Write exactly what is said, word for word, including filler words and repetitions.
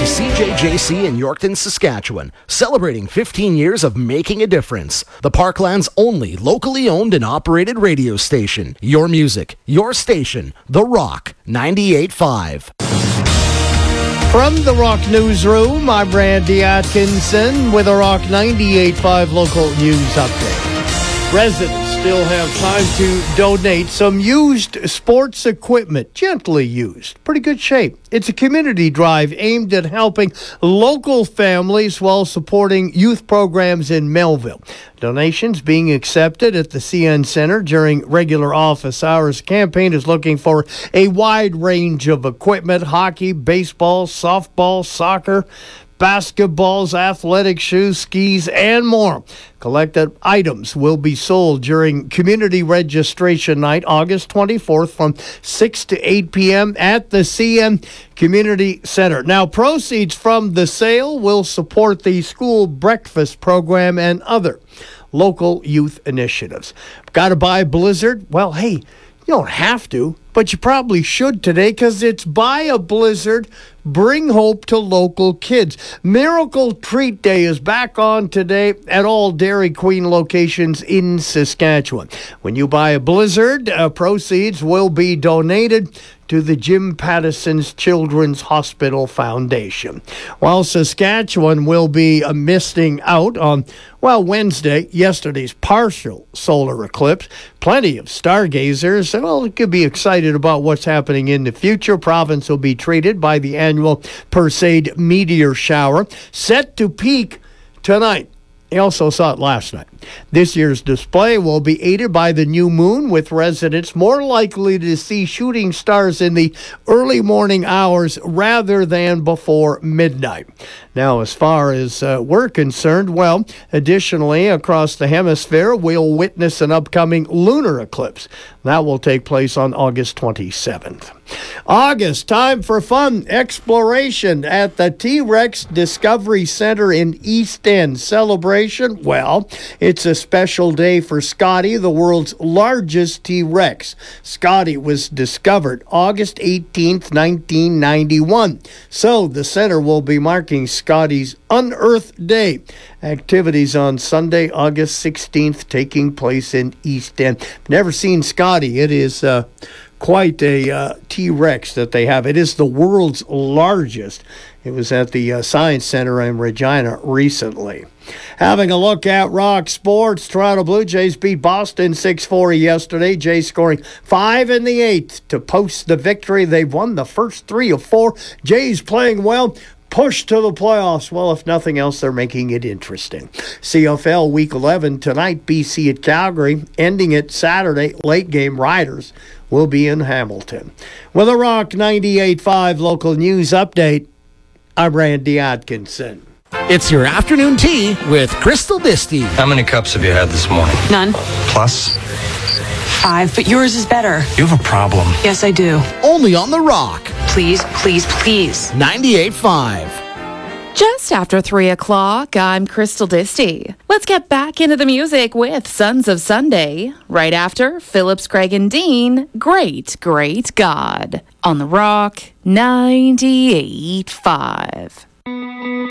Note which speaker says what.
Speaker 1: to C J J C in Yorkton, Saskatchewan, celebrating fifteen years of making a difference. The Parkland's only locally owned and operated radio station. Your music, your station, The Rock ninety-eight point five.
Speaker 2: From the Rock Newsroom, I'm Randy Atkinson with a Rock ninety-eight point five local news update. Residents still have time to donate some used sports equipment, gently used, pretty good shape. It's a community drive aimed at helping local families while supporting youth programs in Melville. Donations being accepted at the C N Centre during regular office hours. The campaign is looking for a wide range of equipment: hockey, baseball, softball, soccer, basketballs, athletic shoes, skis, and more. Collected items will be sold during community registration night, August twenty-fourth, from six to eight p.m. at the C N Community Center. Now, proceeds from the sale will support the school breakfast program and other local youth initiatives. Got to buy Blizzard? Well, hey, you don't have to, but you probably should today, because it's Buy a Blizzard, Bring Hope to Local Kids. Miracle Treat Day is back on today at all Dairy Queen locations in Saskatchewan. When you buy a Blizzard, uh, proceeds will be donated to the Jim Pattison's Children's Hospital Foundation. While Saskatchewan will be uh, missing out on, well, Wednesday, yesterday's partial solar eclipse, plenty of stargazers, well, could be excited about what's happening in the future. Province will be treated by the annual Perseid meteor shower, set to peak tonight. I also saw it last night. This year's display will be aided by the new moon, with residents more likely to see shooting stars in the early morning hours rather than before midnight. Now, as far as uh, we're concerned, well, additionally, across the hemisphere, we'll witness an upcoming lunar eclipse. That will take place on August twenty-seventh. August, time for fun exploration at the T-Rex Discovery Center in East End. Celebration? Well, it's a special day for Scotty, the world's largest T-Rex. Scotty was discovered August eighteenth, nineteen ninety-one. So the center will be marking Scotty's Unearthed Day. Activities on Sunday, August sixteenth, taking place in East End. Never seen Scotty. It is uh, quite a uh, T-Rex that they have. It is the world's largest. It was at the uh, Science Center in Regina recently. Having a look at Rock Sports, Toronto Blue Jays beat Boston six four yesterday. Jays scoring five in the eighth to post the victory. They've won the first three of four. Jays playing well. Push to the playoffs. Well, if nothing else, they're making it interesting. C F L Week eleven tonight, B C at Calgary. Ending it Saturday, late game Riders will be in Hamilton. With a Rock ninety-eight point five local news update, I'm Randy Atkinson.
Speaker 1: It's your afternoon tea with Crystal Disty.
Speaker 3: How many cups have you had this morning?
Speaker 4: None.
Speaker 3: Plus?
Speaker 4: Five, but yours is better.
Speaker 3: You have a problem.
Speaker 4: Yes, I do.
Speaker 1: Only on The Rock
Speaker 4: Please, please, please.
Speaker 1: ninety-eight point five.
Speaker 5: Just after three o'clock, I'm Crystal Disty. Let's get back into the music with Sons of Sunday. Right after Phillips, Craig, and Dean, Great, Great God. On The Rock ninety-eight point five.